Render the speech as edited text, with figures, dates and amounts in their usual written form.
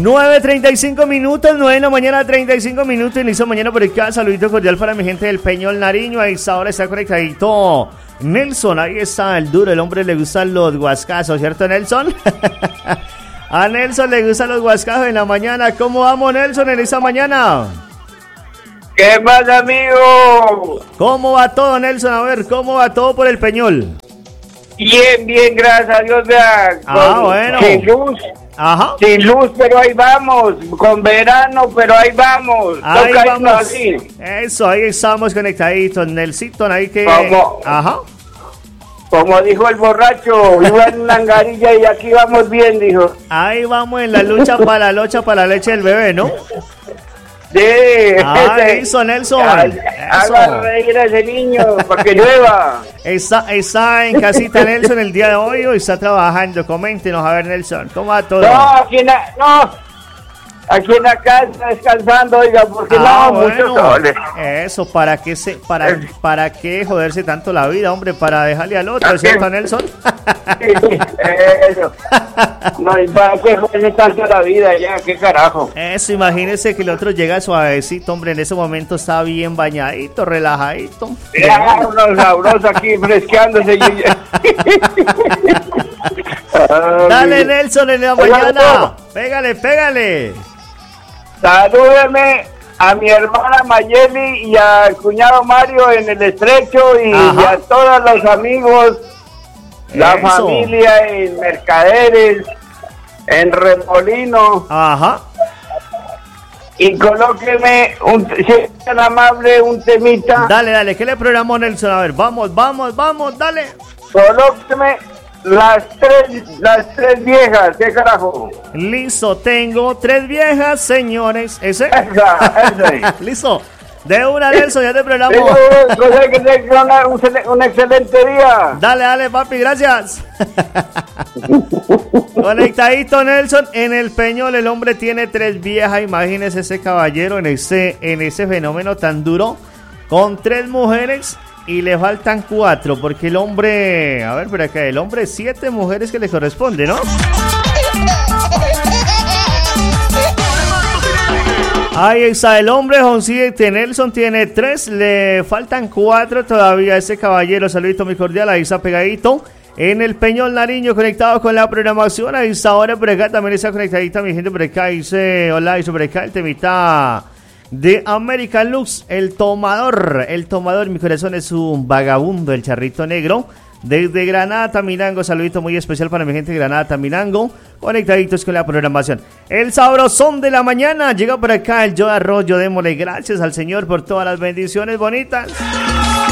9:35 minutos, 9 de la mañana, 35 minutos. Inicio mañana por acá. Saludito cordial para mi gente del Peñol Nariño. Ahí está, ahora está conectadito Nelson. Ahí está el duro. El hombre le gustan los guascazos, ¿cierto, Nelson? A Nelson le gustan los guascazos en la mañana. ¿Cómo vamos, Nelson, en esa mañana? ¿Qué más, amigo? ¿Cómo va todo, Nelson? A ver, ¿cómo va todo por el Peñol? Bien, bien, gracias a Dios. Bueno. Sin luz. Ajá. Sin luz, pero ahí vamos. Con verano, pero ahí vamos. Ahí toca vamos. así. Eso, ahí estamos conectaditos. Nelsito, ahí que... ¿Cómo? Ajá. Como dijo el borracho, iba en una angarilla y aquí vamos bien, dijo. Ahí vamos en la lucha para la leche del bebé, ¿no? Sí. Eso, Nelson. Haga reír a ese niño para que llueva. Está en casita, Nelson, el día de hoy o está trabajando. Coméntenos, a ver, Nelson, ¿cómo va todo? Aquí en la casa descansando, oiga, porque mucho sol. Eso, ¿para qué joderse tanto la vida, hombre? Para dejarle al otro, ¿cierto, Nelson? Sí, eso. No, ¿y para qué joderse tanto la vida ya? ¿Qué carajo? Eso, imagínese que el otro llega suavecito, hombre, en ese momento está bien bañadito, relajadito. Uno sabroso aquí, fresqueándose. Dale, Nelson, en la mañana. Pégale. Salúdeme a mi hermana Mayeli y al cuñado Mario en el Estrecho y a todos los amigos, la familia en Mercaderes, en Remolino. Ajá. Y colóqueme, si es tan amable, un temita. Dale, ¿qué le programó, Nelson? A ver, vamos, dale. Colóqueme las tres viejas, ¿qué carajo? Listo, tengo 3 viejas, señores. ¿Ese? Ese. Listo. De una, Nelson, ya te programo. Un excelente día. Dale, papi, gracias. Conectadito, Nelson. En el Peñol, el hombre tiene 3 viejas. Imagínese ese caballero en ese fenómeno tan duro. Con 3 mujeres. Y le faltan 4, porque el hombre... A ver, por acá, el hombre 7 mujeres que le corresponde, ¿no? Ahí está, el hombre con 7, Nelson tiene 3, le faltan 4 todavía a ese caballero. Saludito muy cordial, ahí está pegadito. En el Peñol Nariño, conectado con la programación. Ahí está, ahora por acá también está conectadita mi gente por acá. Dice, hola, y sobre acá el temita... de American Lux, el tomador, mi corazón es un vagabundo, el charrito negro, desde Granada, Taminango, saludito muy especial para mi gente de Granada, Taminango, conectaditos con la programación. El sabrosón de la mañana, llega por acá el Yo Arroyo, démosle gracias al Señor por todas las bendiciones bonitas.